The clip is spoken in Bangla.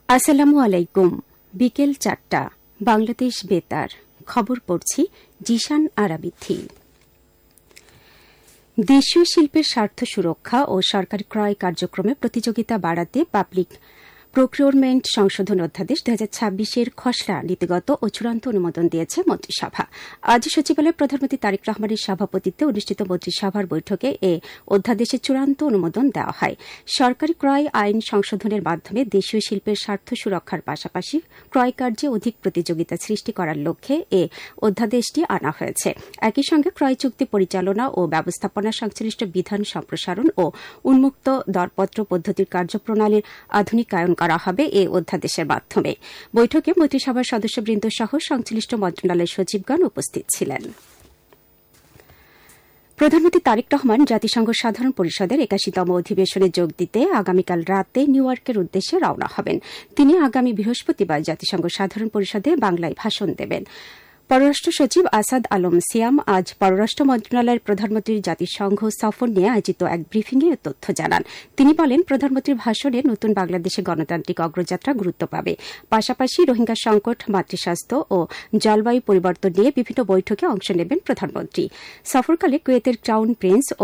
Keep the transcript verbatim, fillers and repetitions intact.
আসসালামু আলাইকুম। বিকেল চারটা, বাংলাদেশ বেতার খবর পড়ছি জিশান আরাবিথি। দেশীয় শিল্পের স্বার্থ সুরক্ষা ও সরকারি ক্রয় কার্যক্রমে প্রতিযোগিতা বাড়াতে পাবলিক প্রকিউরমেন্ট সংশোধন অধ্যাদেশ দুই হাজার ছাব্বিশের খসড়া নীতিগত ও চূড়ান্ত অনুমোদন দিয়েছে মন্ত্রিসভা। আজ সচিবালয়ে প্রধানমন্ত্রী তারেক রহমানের সভাপতিত্বে অনুষ্ঠিত মন্ত্রিসভার বৈঠকে এ অধ্যাদেশের চূড়ান্ত অনুমোদন দেওয়া হয়। সরকারি ক্রয় আইন সংশোধনের মাধ্যমে দেশীয় শিল্পের স্বার্থ সুরক্ষার পাশাপাশি ক্রয় কার্যে অধিক প্রতিযোগিতা সৃষ্টি করার লক্ষ্যে এ অধ্যাদেশটি আনা হয়েছে। একই সঙ্গে ক্রয় চুক্তি পরিচালনা ও ব্যবস্থাপনা সংশ্লিষ্ট বিধান সম্প্রসারণ ও উন্মুক্ত দরপত্র পদ্ধতির কার্যপ্রণালীর আধুনিকায়ন করা হবে এ অধ্যাদেশের মাধ্যমে। বৈঠকে মন্ত্রিসভার সদস্যবৃন্দ সহ সংশ্লিষ্ট মন্ত্রণালয়ের সচিবগণ উপস্থিত ছিলেন। প্রধানমন্ত্রী তারেক রহমান জাতিসংঘ সাধারণ পরিষদের একাশিতম অধিবেশনে যোগ দিতে আগামীকাল রাতে নিউ ইয়র্কের উদ্দেশ্যে রওনা হবেন। তিনি আগামী বৃহস্পতিবার জাতিসংঘ সাধারণ পরিষদে বাংলায় ভাষণ দেবেন। পররাষ্ট্র সচিব আসাদ আলম সিয়াম আজ পররাষ্ট্র মন্ত্রণালয়ের প্রধানমন্ত্রীর জাতিসংঘ সফর নিয়ে আয়োজিত এক ব্রিফিংয়ে এ তথ্য জানান। তিনি বলেন, প্রধানমন্ত্রীর ভাষণে নতুন বাংলাদেশে গণতান্ত্রিক অগ্রযাত্রা গুরুত্ব পাবে। পাশাপাশি রোহিঙ্গা সংকট, মাতৃস্বাস্থ্য ও জলবায়ু পরিবর্তন নিয়ে বিভিন্ন বৈঠকে অংশ নেবেন প্রধানমন্ত্রী। সফরকালে কুয়েতের ক্রাউন প্রিন্স